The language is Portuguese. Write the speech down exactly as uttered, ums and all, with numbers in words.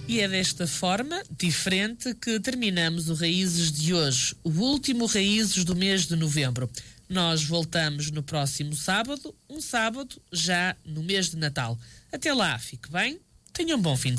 E é desta forma, diferente, que terminamos o Raízes de hoje, o último Raízes do mês de novembro. Nós voltamos no próximo sábado, um sábado já no mês de Natal. Até lá, fique bem, tenha um bom fim de